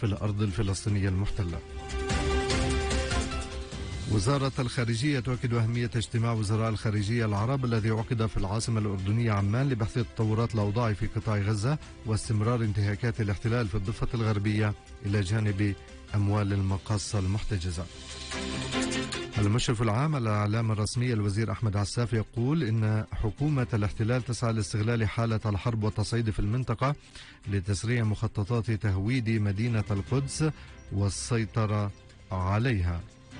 الأرض الفلسطينية المحتلة. وزارة الخارجية تؤكد أهمية اجتماع وزراء الخارجية العرب الذي عقد في العاصمة الأردنية عمان لبحث تطورات الأوضاع في قطاع غزة واستمرار انتهاكات الاحتلال في الضفة الغربية إلى جانب أموال المقاصة المحتجزة. المشرف العام على الإعلام الرسمي الوزير أحمد عساف يقول إن حكومة الاحتلال تسعى لاستغلال حالة الحرب والتصعيد في المنطقة لتسريع مخططات تهويد مدينة القدس والسيطرة عليها.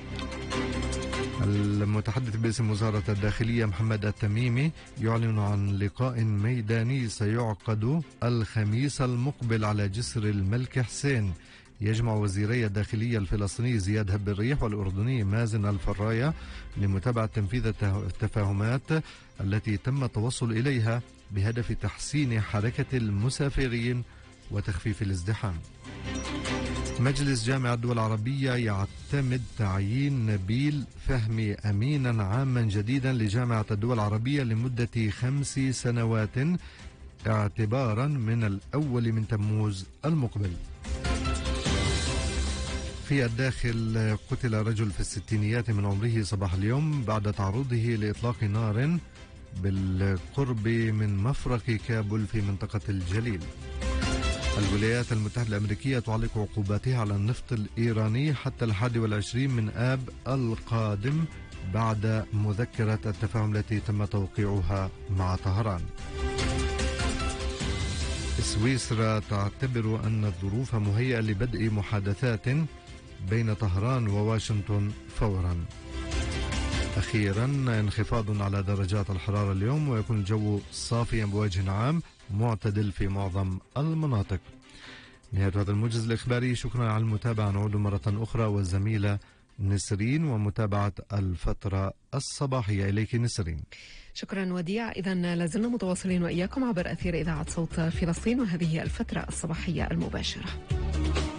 المتحدث باسم وزارة الداخلية محمد التميمي يعلن عن لقاء ميداني سيعقد الخميس المقبل على جسر الملك حسين يجمع وزيري الداخلية الفلسطيني زياد هب الريح والأردني مازن الفراية لمتابعة تنفيذ التفاهمات التي تم التوصل إليها بهدف تحسين حركة المسافرين وتخفيف الازدحام. مجلس جامعة الدول العربية يعتمد تعيين نبيل فهمي أمينا عاما جديدا لجامعة الدول العربية لمدة 5 سنوات اعتبارا من الأول من تموز المقبل. في الداخل قتل رجل في الستينيات من عمره صباح اليوم بعد تعرضه لإطلاق نار بالقرب من مفرق كابول في منطقة الجليل. الولايات المتحدة الأمريكية تعلق عقوباتها على النفط الإيراني حتى 21 من آب القادم بعد مذكرة التفاهم التي تم توقيعها مع طهران. سويسرا تعتبر أن الظروف مهيئة لبدء محادثات بين طهران وواشنطن فورا. أخيرا انخفاض على درجات الحرارة اليوم ويكون الجو صافيا بوجه عام معتدل في معظم المناطق. نهاية هذا الموجز الإخباري، شكرا على المتابعة. نعود مرة أخرى والزميلة نسرين ومتابعة الفترة الصباحية. إليك نسرين. شكرا وديع. إذن لازلنا متواصلين وإياكم عبر أثير إذاعة صوت فلسطين وهذه الفترة الصباحية المباشرة.